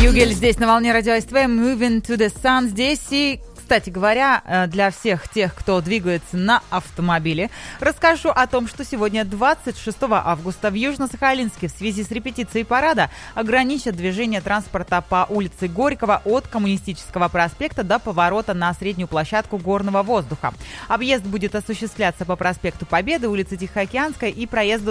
Югель здесь на волне радио СТВ, Moving to the Sun здесь. И, кстати говоря, для всех тех, кто двигается на автомобиле, расскажу о том, что сегодня, 26 августа, в Южно-Сахалинске в связи с репетицией парада ограничат движение транспорта по улице Горького от Коммунистического проспекта до поворота на среднюю площадку горного воздуха. Объезд будет осуществляться по проспекту Победы, улице Тихоокеанской и проезду